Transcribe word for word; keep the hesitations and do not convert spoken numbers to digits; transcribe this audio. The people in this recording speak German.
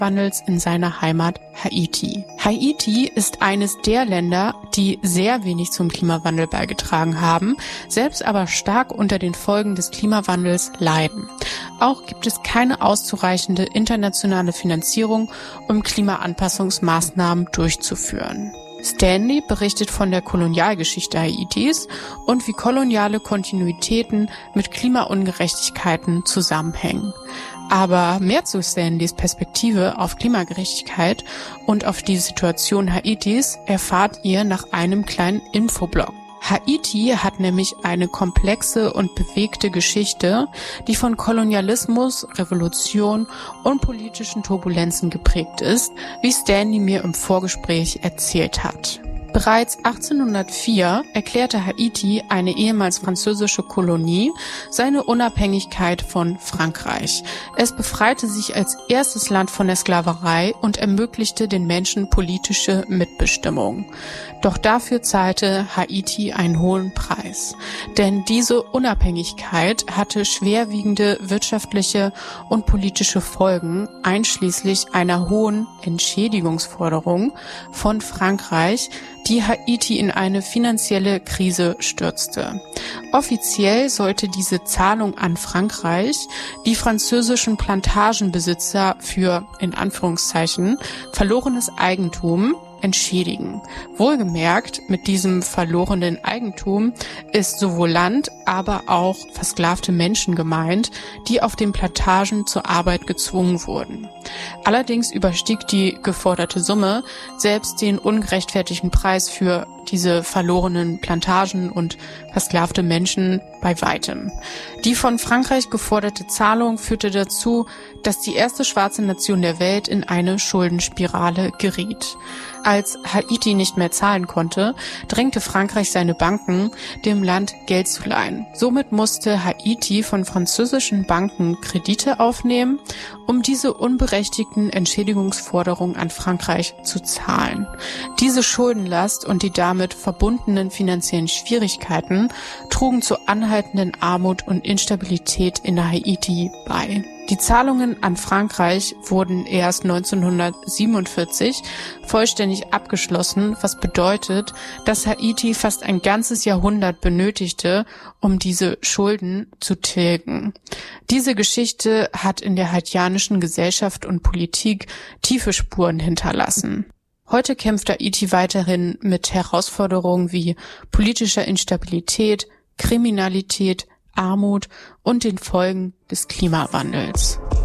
Klimawandels in seiner Heimat Haiti. Haiti ist eines der Länder, die sehr wenig zum Klimawandel beigetragen haben, selbst aber stark unter den Folgen des Klimawandels leiden. Auch gibt es keine auszureichende internationale Finanzierung, um Klimaanpassungsmaßnahmen durchzuführen. Stanley berichtet von der Kolonialgeschichte Haitis und wie koloniale Kontinuitäten mit Klimaungerechtigkeiten zusammenhängen. Aber mehr zu Stanleys Perspektive auf Klimagerechtigkeit und auf die Situation Haitis erfahrt ihr nach einem kleinen Infoblog. Haiti hat nämlich eine komplexe und bewegte Geschichte, die von Kolonialismus, Revolution und politischen Turbulenzen geprägt ist, wie Stanley mir im Vorgespräch erzählt hat. Bereits achtzehnhundertvier erklärte Haiti, eine ehemals französische Kolonie, seine Unabhängigkeit von Frankreich. Es befreite sich als erstes Land von der Sklaverei und ermöglichte den Menschen politische Mitbestimmung. Doch dafür zahlte Haiti einen hohen Preis. Denn diese Unabhängigkeit hatte schwerwiegende wirtschaftliche und politische Folgen, einschließlich einer hohen Entschädigungsforderung von Frankreich, die Haiti in eine finanzielle Krise stürzte. Offiziell sollte diese Zahlung an Frankreich die französischen Plantagenbesitzer für, in Anführungszeichen, verlorenes Eigentum entschädigen. Wohlgemerkt, mit diesem verlorenen Eigentum ist sowohl Land, aber auch versklavte Menschen gemeint, die auf den Plantagen zur Arbeit gezwungen wurden. Allerdings überstieg die geforderte Summe selbst den ungerechtfertigten Preis für diese verlorenen Plantagen und versklavte Menschen bei weitem. Die von Frankreich geforderte Zahlung führte dazu, dass die erste schwarze Nation der Welt in eine Schuldenspirale geriet. Als Haiti nicht mehr zahlen konnte, drängte Frankreich seine Banken, dem Land Geld zu leihen. Somit musste Haiti von französischen Banken Kredite aufnehmen, um diese unberechtigten Entschädigungsforderungen an Frankreich zu zahlen. Diese Schuldenlast und die damit verbundenen finanziellen Schwierigkeiten trugen zu anhaltenden Armut und Instabilität in Haiti bei. Die Zahlungen an Frankreich wurden erst neunzehnhundertsiebenundvierzig vollständig abgeschlossen, was bedeutet, dass Haiti fast ein ganzes Jahrhundert benötigte, um diese Schulden zu tilgen. Diese Geschichte hat in der haitianischen Gesellschaft und Politik tiefe Spuren hinterlassen. Heute kämpft Haiti weiterhin mit Herausforderungen wie politischer Instabilität, Kriminalität, Armut und den Folgen des Klimawandels.